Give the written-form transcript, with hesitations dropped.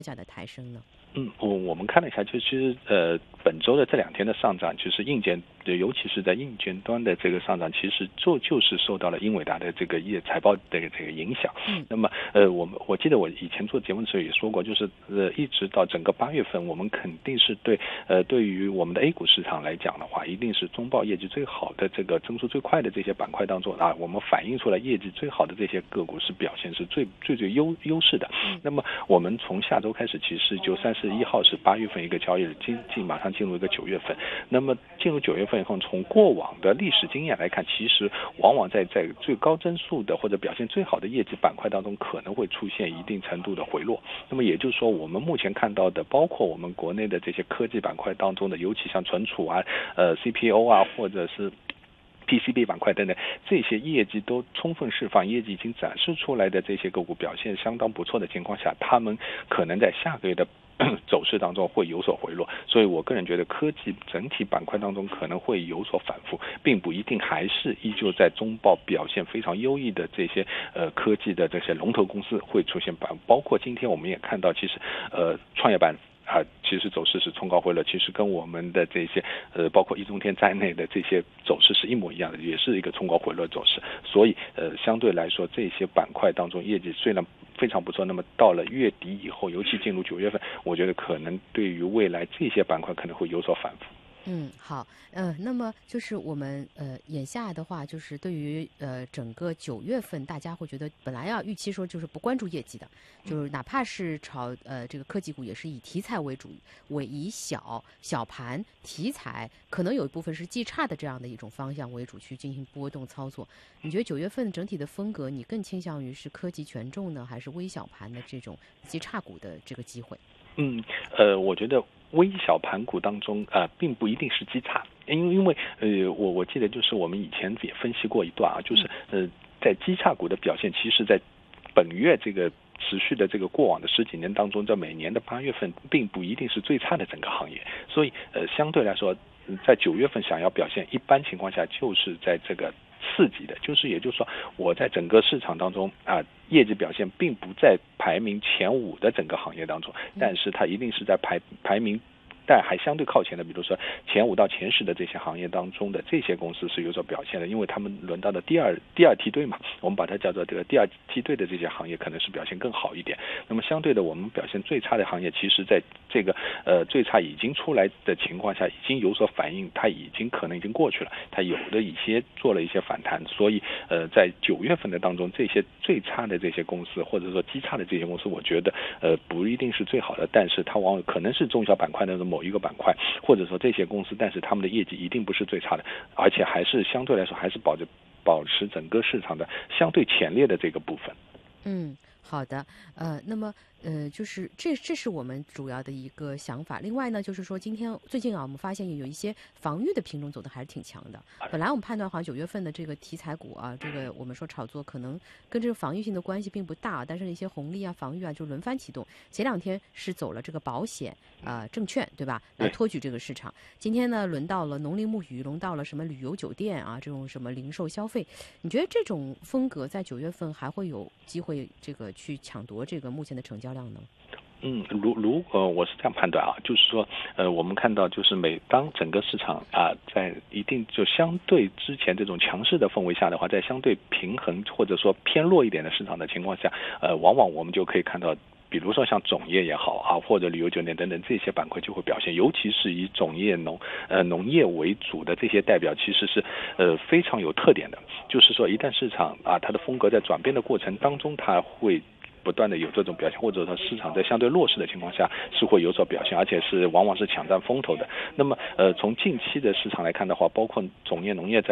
价的抬升呢？ 我们看了一下，其实本周的这2天的上涨，就是硬件，尤其是在硬件端的这个上涨，其实就是受到了英伟达的这个财报的这个影响。那么我记得我以前做节目的时候也说过，就是一直到整个8月份，我们肯定是对于我们的 A 股市场来讲的话，一定是中报业绩最好的这个增速最快的这些板块当中啊，我们反映出来业绩最好的这些个股是表现是最优势的。那么我们从下周开始，其实就31号是8月份一个交易日，马上进入一个9月份。那么进入9月份以后，从过往的历史经验来看，其实往往在最高增速的或者表现最好的业绩板块当中，可能会出现一定程度的回落。那么也就是说，我们目前看到的，包括我们国内的这些科技板块当中的，尤其像存储啊、CPO 啊，或者是PCB 板块等等，这些业绩都充分释放，业绩已经展示出来的这些个股表现相当不错的情况下，他们可能在下个月的走势当中会有所回落，所以我个人觉得科技整体板块当中可能会有所反复，并不一定还是依旧在中报表现非常优异的这些科技的这些龙头公司会出现包括今天我们也看到，其实创业板其实走势是冲高回落，其实跟我们的这些包括易中天在内的这些走势是一模一样的，也是一个冲高回落走势。所以相对来说，这些板块当中业绩虽然非常不错，那么到了月底以后，尤其进入9月份，我觉得可能对于未来这些板块可能会有所反复。 好，那么就是我们眼下的话，就是对于整个9月份，大家会觉得本来预期说就是不关注业绩的，就是哪怕是炒这个科技股，也是以题材为主，以小盘题材，可能有一部分是绩差的这样的一种方向为主去进行波动操作。你觉得9月份整体的风格，你更倾向于是科技权重呢，还是微小盘的这种绩差股的这个机会？ 我觉得微小盘股当中并不一定是绩差，因为我记得就是我们以前也分析过一段就是在绩差股的表现，其实在本月这个持续的这个过往的10几年当中，在每年的8月份并不一定是最差的整个行业，所以相对来说，在9月份想要表现，一般情况下就是在这个刺激的，也就是说，我在整个市场当中业绩表现并不在排名前5的整个行业当中，但是它一定是在排名但还相对靠前的，比如说前5到前10的这些行业当中的这些公司是有所表现的，因为他们轮到的第二梯队嘛，我们把它叫做这个第2梯队的这些行业可能是表现更好一点。那么相对的，我们表现最差的行业，其实在这个最差已经出来的情况下，已经有所反应，它可能已经过去了，它有的一些做了一些反弹，所以在9月份的当中，这些最差的这些公司或者说绩差的这些公司，我觉得不一定是最好的，但是它往往可能是中小板块的某一个板块，或者说这些公司，但是他们的业绩一定不是最差的，而且还是相对来说还是保持整个市场的相对前列的这个部分。 好的，那么就是这是我们主要的一个想法。另外呢，就是说最近我们发现有一些防御的品种走的还是挺强的。本来我们判断好像9月份的这个题材股这个我们说炒作可能跟这个防御性的关系并不大，但是一些红利防御就轮番启动。前2天是走了这个保险证券，对吧？来托举这个市场。今天呢，轮到了农林牧渔，轮到了什么旅游酒店这种什么零售消费。你觉得这种风格在9月份还会有机会这个去抢夺这个目前的成交量呢？ 我是这样判断就是说我们看到就是每当整个市场在一定就相对之前这种强势的氛围下的话，在相对平衡或者说偏弱一点的市场的情况下，往往我们就可以看到，比如说像种业也好或者旅游酒店等等这些板块就会表现，尤其是以种业农业为主的这些代表，其实是非常有特点的。就是说一旦市场它的风格在转变的过程当中，它会不断的有这种表现，或者说市场在相对弱势的情况下是会有所表现，而且是往往是抢占风头的。那么从近期的市场来看的话，包括种业农业在